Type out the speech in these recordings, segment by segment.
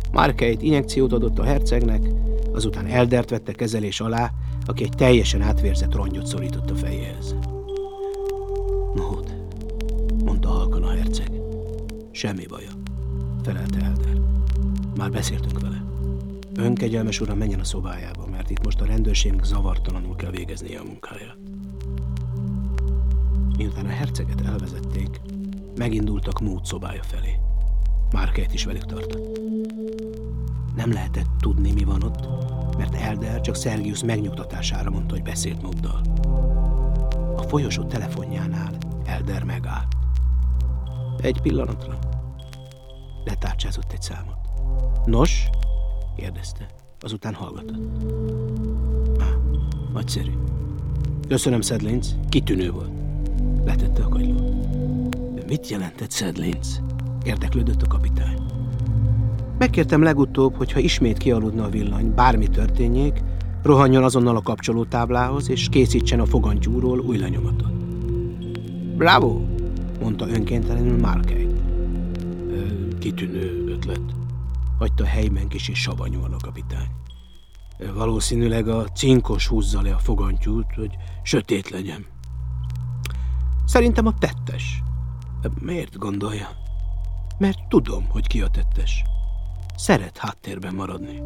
Markeit injekciót adott a hercegnek, azután Eldert vette kezelés alá, aki egy teljesen átvérzett rongyot szorított a fejéhez. Maud, mondta halkan a herceg. Semmi baja, felelte Elder. Már beszéltünk vele. Ön, kegyelmes uram, menjen a szobájába, mert itt most a rendőrségnek zavartalanul kell végeznie a munkáját. Miután a herceget elvezették, megindultak Maud szobája felé. Markeit is velük tartott. Nem lehetett tudni, mi van ott, mert Elder csak Sergius megnyugtatására mondta, hogy beszélt Mauddal. A folyosó telefonjánál Elder megállt. Egy pillanatra letárcsázott egy számot. Nos? kérdezte, azután hallgatott. Nagyszerű. Köszönöm, Sedlinc, kitűnő volt. Letette a kagylót. De mit jelentett, Sedlinc? Érdeklődött a kapitány. Megkértem legutóbb, hogy ha ismét kialudna a villany, bármi történjék, rohanjon azonnal a kapcsolótáblához, és készítsen a fogantyúról új lenyomatot. Bravo! Mondta önkéntelenül Markeit. Kitűnő ötlet. Hagyta helyben kicsi savanyúan a kapitány. Valószínűleg a cinkos húzza le a fogantyút, hogy sötét legyen. Szerintem a tettes. Miért gondolja? Mert tudom, hogy ki a tettes. Szeret háttérben maradni.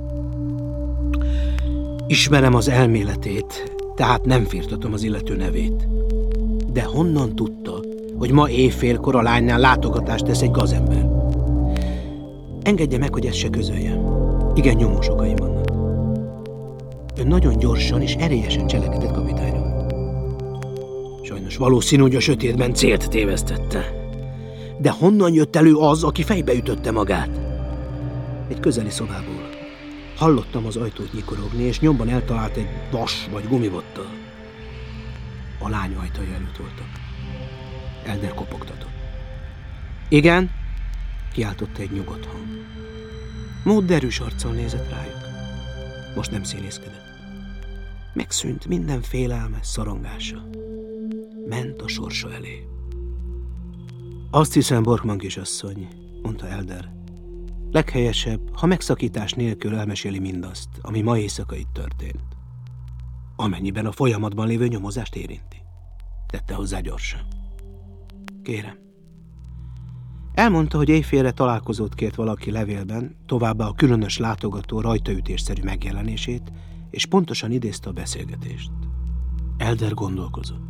Ismerem az elméletét, tehát nem firtatom az illető nevét. De honnan tudta, hogy ma éjfélkor a lánynál látogatást tesz egy gazember? Engedje meg, hogy ezt se közöljem. Igen, nyomós okaim vannak. Ön nagyon gyorsan és erélyesen cselekedett, kapitányom. Sajnos valószínű, hogy a sötétben célt tévesztette. De honnan jött elő az, aki fejbe ütötte magát? Egy közeli szobából. Hallottam az ajtót nyikorogni, és nyomban eltalált egy vas vagy gumibottal. A lány ajtai előtt voltak. Elder kopogtatott. Igen? Kiáltotta egy nyugodt hang. Maud derűs arccal nézett rájuk. Most nem színészkedett. Megszűnt minden félelme, szorongása. Ment a sorsa elé. Azt hiszem, Borkman kisasszony, mondta Elder. Leghelyesebb, ha megszakítás nélkül elmeséli mindazt, ami ma éjszaka itt történt. Amennyiben a folyamatban lévő nyomozást érinti. Tette hozzá gyorsan. Kérem. Elmondta, hogy éjfélre találkozót kért valaki levélben, továbbá a különös látogató rajtaütésszerű megjelenését, és pontosan idézte a beszélgetést. Elder gondolkozott.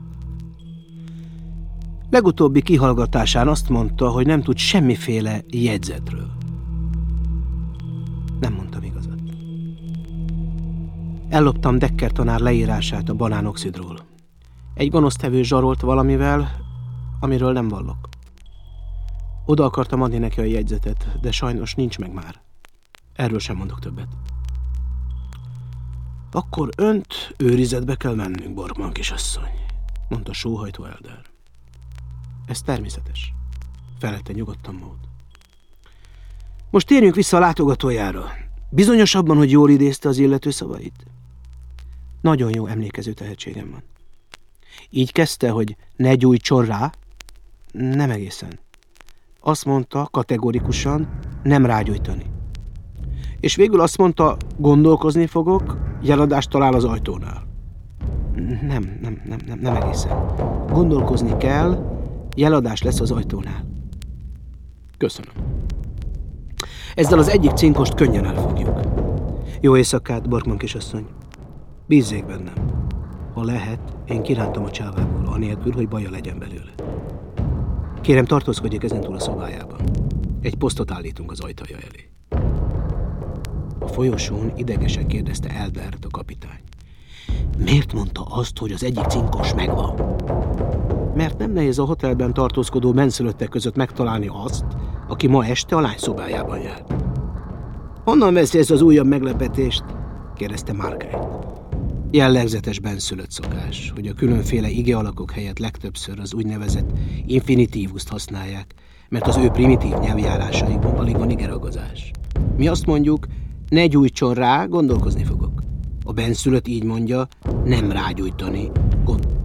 Legutóbbi kihallgatásán azt mondta, hogy nem tud semmiféle jegyzetről. Nem mondtam igazat. Elloptam Decker tanár leírását a banánoxidról. Egy gonosztevő zsarolt valamivel, amiről nem vallok. Oda akartam adni neki a jegyzetet, de sajnos nincs meg már. Erről sem mondok többet. Akkor önt őrizetbe kell mennünk, Borkman kisasszony, mondta sóhajtó Elder. Ez természetes, felelte nyugodtan Maud. Most térjünk vissza a látogatójára. Bizonyos abban, hogy jól idézte az illető szavait? Nagyon jó emlékező tehetségem van. Így kezdte, hogy ne gyújtson rá? Nem egészen. Azt mondta kategorikusan, nem rágyújtani. És végül azt mondta, gondolkozni fogok, jeladást talál az ajtónál. Nem egészen. Gondolkozni kell, jeladás lesz az ajtónál. Köszönöm. Ezzel az egyik cinkost könnyen elfogjuk. Jó éjszakát, Borkman kisasszony. Bízzék bennem. Ha lehet, én kirántom a csávából, anélkül, hogy baja legyen belőle. Kérem, tartózkodjék ezentúl a szobájában. Egy posztot állítunk az ajtaja elé. A folyosón idegesen kérdezte Eldert a kapitány. Miért mondta azt, hogy az egyik cinkos megvan? Mert nem nehéz a hotelben tartózkodó benszülöttek között megtalálni azt, aki ma este a lány szobájában jár. Honnan veszi ezt az újabb meglepetést? Kérdezte Markeit. Jellegzetes benszülött szokás, hogy a különféle igealakok helyett legtöbbször az úgynevezett infinitívuszt használják, mert az ő primitív nyelvjárásaikban alig van igeragozás. Mi azt mondjuk, ne gyújtson rá, gondolkozni fogok. A benszülött így mondja, nem rágyújtani,